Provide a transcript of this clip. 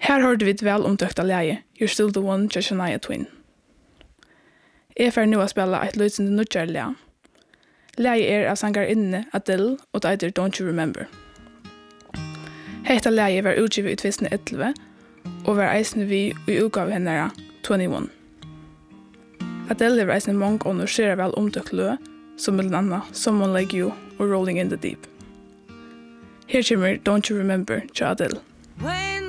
Her hørte vi et vel omtøkta leie, You're Still the One, Shania Twain. Jeg får nå å spille et løsende nødgjør leie. Leie av sangerinne Adele og det heter Don't You Remember. Hetta leie var utgivet i 2011 og var eisende vi i utgave henne 21. Adele var eisende mange og norsere vel omtøkt lø, som blant annet Someone Like You og Rolling in the Deep. Her kommer Don't You Remember til Adele. When